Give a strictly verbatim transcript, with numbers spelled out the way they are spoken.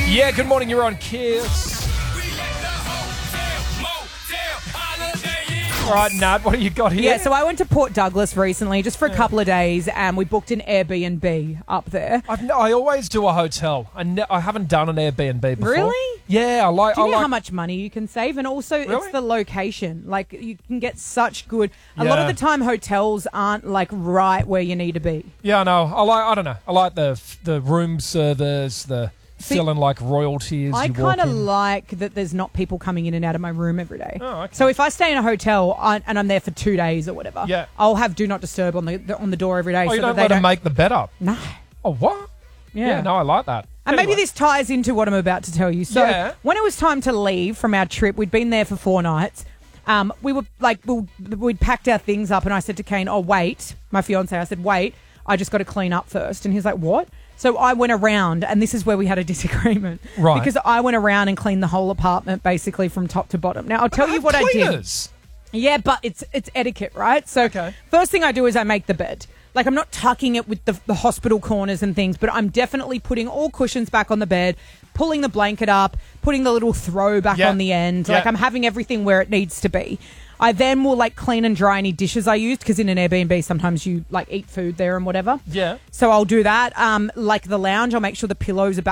Yeah, good morning. You're on Kiss. All right, Nat, what do you got here? Yeah, so I went to Port Douglas recently just for a couple of days and we booked an Airbnb up there. I've, no, I always do a hotel. I, ne- I haven't done an Airbnb before. Really? Yeah, I like. Do you I know like, how much money you can save? And also, Really? it's the location. Like, you can get such good... A lot of Yeah. the time, hotels aren't, like, right where you need to be. Yeah, I know. I like. I don't know. I like the the room service, the See, feeling like royalty as I you walk kind of in. like that there's not people coming in and out of my room every day. Oh, okay. So if I stay in a hotel I, and I'm there for two days or whatever, Yeah. I'll have Do Not Disturb on the, the on the door every day. Oh, so you don't that they let don't them make the bed up. No. Oh, what? Yeah. no, I like that. And maybe Anyway. this ties into what I'm about to tell you. So Yeah. when it was time to leave from our trip, we'd been there for four nights. Um, we were like, we we'd packed our things up and I said to Kane, oh, wait, my fiance, I said, wait, I just got to clean up first. And he's like, what? So I went around, and this is where we had a disagreement. Right. Because I went around and cleaned the whole apartment basically from top to bottom. Now, I'll tell you what I did. Cleaners. Yeah, but it's it's etiquette, right? So Okay. first thing I do is I make the bed. Like, I'm not tucking it with the, the hospital corners and things, but I'm definitely putting all cushions back on the bed, pulling the blanket up, putting the little throw back Yeah. on the end. Yeah. Like, I'm having everything where it needs to be. I then will, like, clean and dry any dishes I used, because in an Airbnb, sometimes you, like, eat food there and whatever. Yeah. So I'll do that. Um, like the lounge, I'll make sure the pillows are back